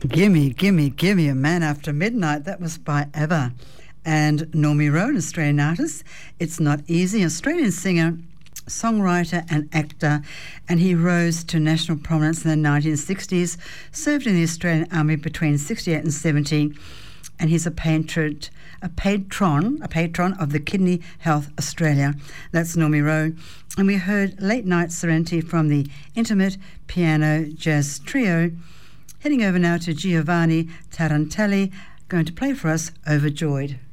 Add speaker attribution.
Speaker 1: Gimme, gimme, gimme a man after midnight. That was by ABBA. And Normie Rowe, Australian artist. It's Not Easy, Australian singer, songwriter and actor, and he rose to national prominence in the 1960s, served in the Australian Army between 68 and 70, and he's a patron of the Kidney Health Australia. That's Normie Rowe. And we heard Late Night Serenity from the Intimate Piano Jazz Trio. Heading over now to Giovanni Tarantelli, going to play for us Overjoyed.